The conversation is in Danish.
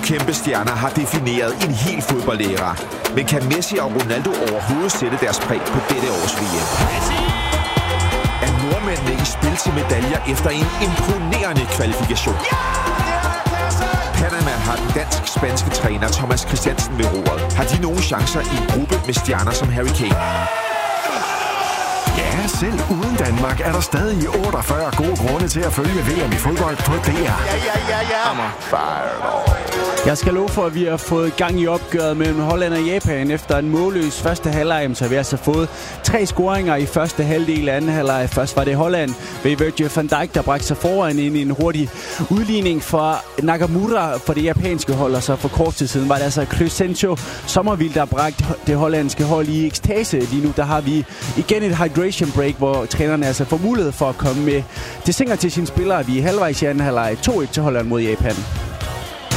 kæmpe stjerner har defineret en hel fodboldæra. Men kan Messi og Ronaldo overhovedet sætte deres præg på dette års VM? Er nordmændene i spil til medaljer efter en imponerende kvalifikation? Panama har den dansk-spanske træner Thomas Christiansen ved roret. Har de nogen chancer i en gruppe med stjerner som Harry Kane? Ja, selv uden Danmark er der stadig 48 gode grunde til at følge VM i fodbold på DR. Jeg skal love for, at vi har fået gang i opgøret mellem Holland og Japan efter en målløs første halvleg. Så vi har altså fået 3 scoringer i første halvdel af anden halvleg. Først var det Holland ved Virgil van Dijk, der bragte sig foran ind i en hurtig udligning fra Nakamura for det japanske hold. Og så for kort tid siden var det altså Crescencio Sommervild, der bragte det hollandske hold i ekstase. Lige nu der har vi igen et hydration break, hvor trænerne altså får mulighed for at komme med desinger til sine spillere. Vi er halvvejs i anden halvleg 2-1 til Holland mod Japan.